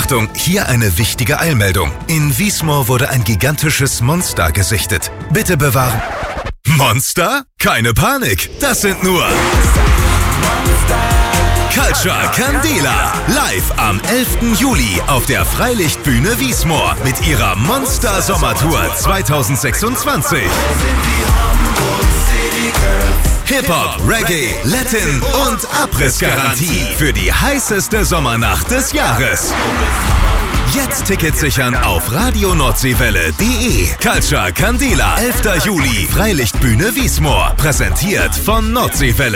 Achtung, hier eine wichtige Eilmeldung. In Wiesmoor wurde ein gigantisches Monster gesichtet. Bitte bewahren. Monster? Keine Panik, das sind nur Culture Candela. Live am 11. Juli auf der Freilichtbühne Wiesmoor mit ihrer Monster-Sommertour 2026. Hip-Hop, Reggae, Latin und Abrissgarantie für die heißeste Sommernacht des Jahres. Jetzt Tickets sichern auf radionordseewelle.de. Culture Candela, 11. Juli, Freilichtbühne Wiesmoor. Präsentiert von Nordseewelle.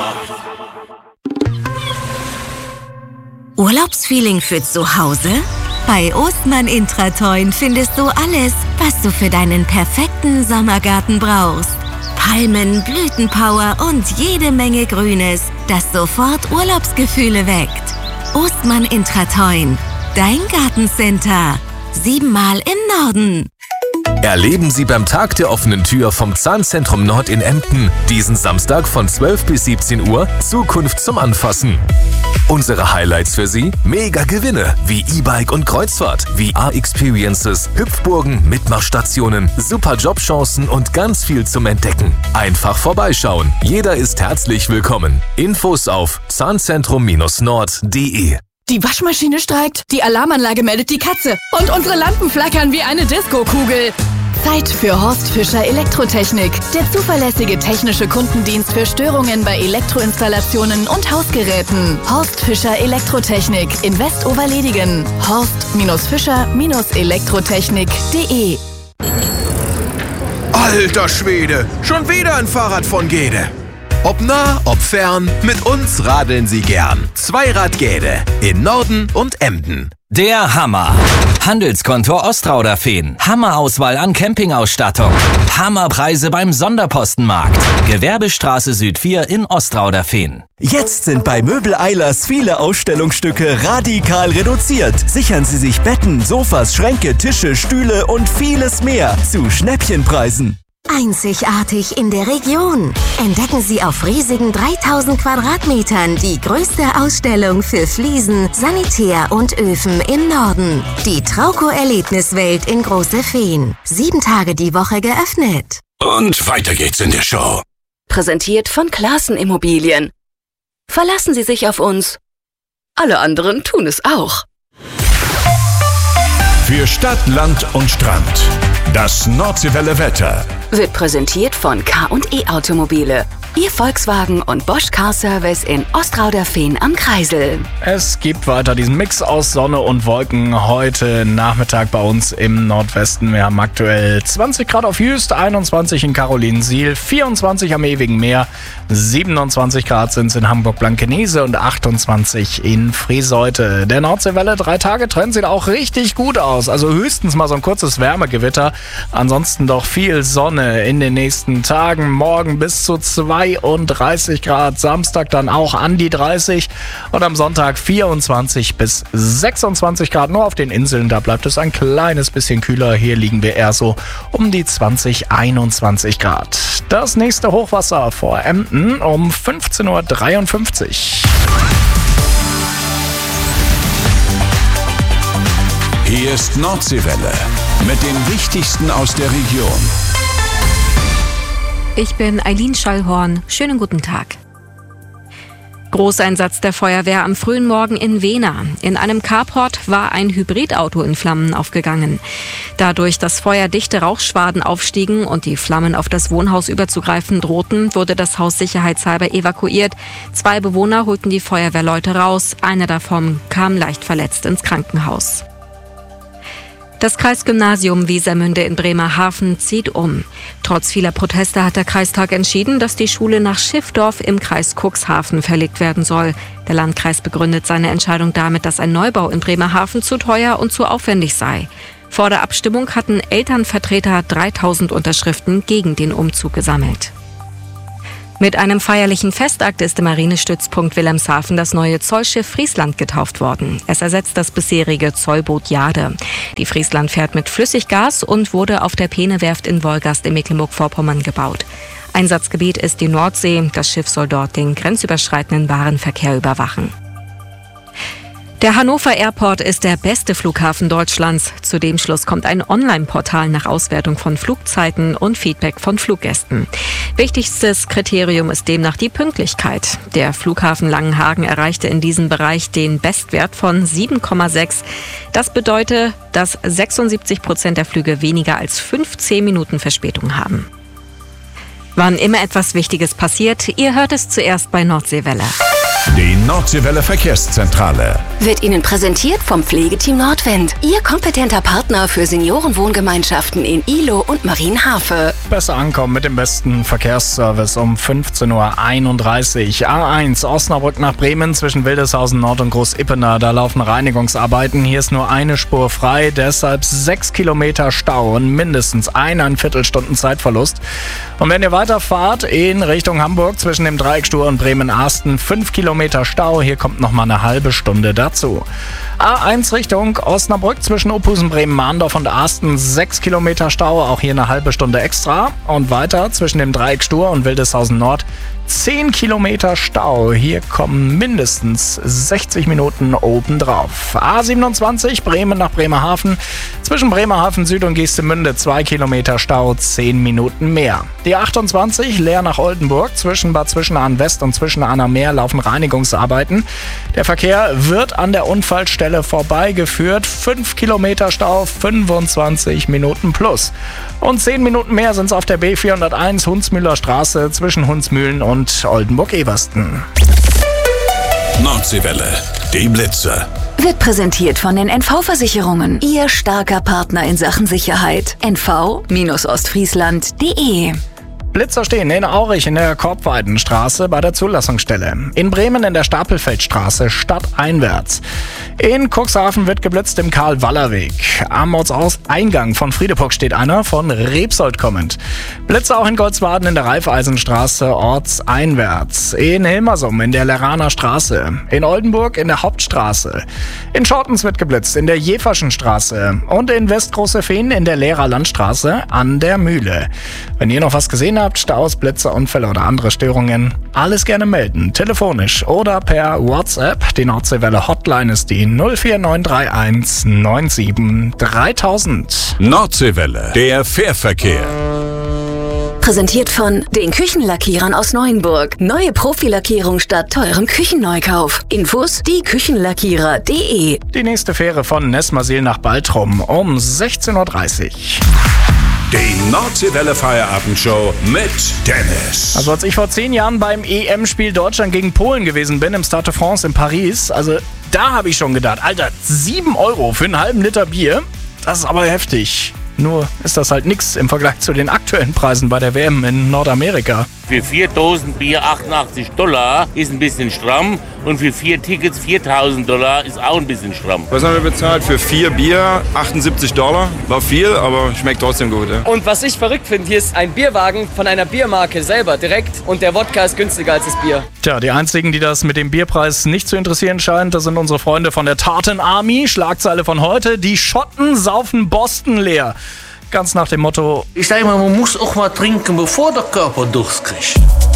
Urlaubsfeeling für zu Hause? Bei Ostmann Intratoin findest du alles, was du für deinen perfekten Sommergarten brauchst. Palmen, Blütenpower und jede Menge Grünes, das sofort Urlaubsgefühle weckt. Ostmann Intratoin, dein Gartencenter. 7-mal im Norden. Erleben Sie beim Tag der offenen Tür vom Zahnzentrum Nord in Emden diesen Samstag von 12 bis 17 Uhr Zukunft zum Anfassen. Unsere Highlights für Sie? Mega Gewinne wie E-Bike und Kreuzfahrt, VR-Experiences, Hüpfburgen, Mitmachstationen, super Jobchancen und ganz viel zum Entdecken. Einfach vorbeischauen. Jeder ist herzlich willkommen. Infos auf zahnzentrum-nord.de. Die Waschmaschine streikt, die Alarmanlage meldet die Katze und unsere Lampen flackern wie eine Disco-Kugel. Zeit für Horst Fischer Elektrotechnik, der zuverlässige technische Kundendienst für Störungen bei Elektroinstallationen und Hausgeräten. Horst Fischer Elektrotechnik in Westoverledigen. Horst-Fischer-Elektrotechnik.de. Alter Schwede, schon wieder ein Fahrrad von Gede. Ob nah, ob fern, mit uns radeln Sie gern. Zweirad-Gede in Norden und Emden. Der Hammer. Handelskontor Ostrauderfehn. Hammerauswahl an Campingausstattung. Hammerpreise beim Sonderpostenmarkt. Gewerbestraße Süd 4 in Ostrauderfehn. Jetzt sind bei Möbel Eilers viele Ausstellungsstücke radikal reduziert. Sichern Sie sich Betten, Sofas, Schränke, Tische, Stühle und vieles mehr zu Schnäppchenpreisen. Einzigartig in der Region. Entdecken Sie auf riesigen 3000 Quadratmetern die größte Ausstellung für Fliesen, Sanitär und Öfen im Norden. Die Trauco-Erlebniswelt in Große Fehn. 7 Tage die Woche geöffnet. Und weiter geht's in der Show. Präsentiert von Klaassen Immobilien. Verlassen Sie sich auf uns. Alle anderen tun es auch. Für Stadt, Land und Strand. Das Nordseewelle Wetter. Wird präsentiert von K&E Automobile. Ihr Volkswagen und Bosch Car Service in Ostrauderfehn am Kreisel. Es gibt weiter diesen Mix aus Sonne und Wolken heute Nachmittag bei uns im Nordwesten. Wir haben aktuell 20 Grad auf Jüst, 21 in Carolinensiel, 24 am Ewigen Meer, 27 Grad sind es in Hamburg-Blankenese und 28 in Friseute. Der Nordseewelle 3-Tage-Trend sieht auch richtig gut aus. Also höchstens mal so ein kurzes Wärmegewitter. Ansonsten doch viel Sonne in den nächsten Tagen. Morgen bis zu 32 Grad, Samstag dann auch an die 30 und am Sonntag 24 bis 26 Grad. Nur auf den Inseln, da bleibt es ein kleines bisschen kühler. Hier liegen wir eher so um die 21 Grad. Das nächste Hochwasser vor Emden um 15:53 Uhr. Hier ist Nordseewelle mit dem Wichtigsten aus der Region. Ich bin Eileen Schallhorn. Schönen guten Tag. Großeinsatz der Feuerwehr am frühen Morgen in Wehna. In einem Carport war ein Hybridauto in Flammen aufgegangen. Da durch das Feuer dichte Rauchschwaden aufstiegen und die Flammen auf das Wohnhaus überzugreifen drohten, wurde das Haus sicherheitshalber evakuiert. 2 Bewohner holten die Feuerwehrleute raus. Einer davon kam leicht verletzt ins Krankenhaus. Das Kreisgymnasium Wesermünde in Bremerhaven zieht um. Trotz vieler Proteste hat der Kreistag entschieden, dass die Schule nach Schiffdorf im Kreis Cuxhaven verlegt werden soll. Der Landkreis begründet seine Entscheidung damit, dass ein Neubau in Bremerhaven zu teuer und zu aufwendig sei. Vor der Abstimmung hatten Elternvertreter 3000 Unterschriften gegen den Umzug gesammelt. Mit einem feierlichen Festakt ist im Marinestützpunkt Wilhelmshaven das neue Zollschiff Friesland getauft worden. Es ersetzt das bisherige Zollboot Jade. Die Friesland fährt mit Flüssiggas und wurde auf der Peene-Werft in Wolgast in Mecklenburg-Vorpommern gebaut. Einsatzgebiet ist die Nordsee. Das Schiff soll dort den grenzüberschreitenden Warenverkehr überwachen. Der Hannover Airport ist der beste Flughafen Deutschlands. Zu dem Schluss kommt ein Online-Portal nach Auswertung von Flugzeiten und Feedback von Fluggästen. Wichtigstes Kriterium ist demnach die Pünktlichkeit. Der Flughafen Langenhagen erreichte in diesem Bereich den Bestwert von 7,6. Das bedeutet, dass 76% der Flüge weniger als 15 Minuten Verspätung haben. Wann immer etwas Wichtiges passiert, ihr hört es zuerst bei Nordseewelle. Die Nordseewelle Verkehrszentrale Wird Ihnen präsentiert vom Pflegeteam Nordwind. Ihr kompetenter Partner für Seniorenwohngemeinschaften in Ihlow und Marienhafe. Besser ankommen mit dem besten Verkehrsservice um 15.31 Uhr. A1 Osnabrück nach Bremen zwischen Wildeshausen Nord und Großippener. Da laufen Reinigungsarbeiten. Hier ist nur eine Spur frei, deshalb 6 Kilometer Stau und mindestens 1,25 Stunden Zeitverlust. Und wenn ihr weiterfahrt in Richtung Hamburg zwischen dem Dreieckstuhl und Bremen-Arsten, 5 Kilometer Stau, hier kommt noch mal eine halbe Stunde dazu. A1 Richtung Osnabrück zwischen Ophusen, Bremen-Mahndorf und Arsten, 6 Kilometer Stau, auch hier eine halbe Stunde extra. Und weiter zwischen dem Dreieckstuhl und Wildeshausen Nord, 10 Kilometer Stau. Hier kommen mindestens 60 Minuten obendrauf. A27 Bremen nach Bremerhaven. Zwischen Bremerhaven Süd und Geestemünde 2 Kilometer Stau, 10 Minuten mehr. Die 28 Leer nach Oldenburg. Zwischen Bad Zwischenahn West und Zwischenahner Meer laufen Reinigungsarbeiten. Der Verkehr wird an der Unfallstelle vorbeigeführt. 5 Kilometer Stau, 25 Minuten plus. Und 10 Minuten mehr sind es auf der B401 Hunsmühler Straße zwischen Hunsmühlen und Oldenburg-Eversten. Nordseewelle, die Blitze. Wird präsentiert von den NV-Versicherungen. Ihr starker Partner in Sachen Sicherheit. nv-ostfriesland.de. Blitzer stehen in Aurich in der Korbweidenstraße bei der Zulassungsstelle. In Bremen in der Stapelfeldstraße stadteinwärts. In Cuxhaven wird geblitzt im Karl-Waller-Weg. Am Ortseingang von Friedeburg steht einer, von Repsold kommend. Blitze auch in Goldswaden in der Raiffeisenstraße ortseinwärts. In Hilmersum in der Leraner Straße. In Oldenburg in der Hauptstraße. In Schortens wird geblitzt in der Jeferschen Straße. Und in Westgroßefehn in der Lehrer Landstraße an der Mühle. Wenn ihr noch was gesehen habt, Staus, Blitze, Unfälle oder andere Störungen, alles gerne melden. Telefonisch oder per WhatsApp. Die Nordseewelle Hotline ist die 04931 97 3000. Nordseewelle, der Fährverkehr. Präsentiert von den Küchenlackierern aus Neuenburg. Neue Profilackierung statt teurem Küchenneukauf. Infos dieküchenlackierer.de. Die nächste Fähre von Nesmasil nach Baltrum um 16.30 Uhr. Die Nordseewelle Feierabendshow mit Dennis. Also als ich vor 10 Jahren beim EM-Spiel Deutschland gegen Polen gewesen bin, im Stade de France in Paris, also da habe ich schon gedacht, Alter, 7 € für einen halben Liter Bier, das ist aber heftig. Nur ist das halt nix im Vergleich zu den aktuellen Preisen bei der WM in Nordamerika. Für 4.000 Bier $88 ist ein bisschen stramm und für 4 Tickets $4.000 ist auch ein bisschen stramm. Was haben wir bezahlt? Für 4 Bier $78. War viel, aber schmeckt trotzdem gut. Ja. Und was ich verrückt finde, hier ist ein Bierwagen von einer Biermarke selber direkt und der Wodka ist günstiger als das Bier. Tja, die einzigen, die das mit dem Bierpreis nicht zu interessieren scheint, das sind unsere Freunde von der Tartan Army. Schlagzeile von heute: Die Schotten saufen Boston leer. Ganz nach dem Motto: Ich sage mal, man muss auch mal trinken, bevor der Körper Durst kriegt.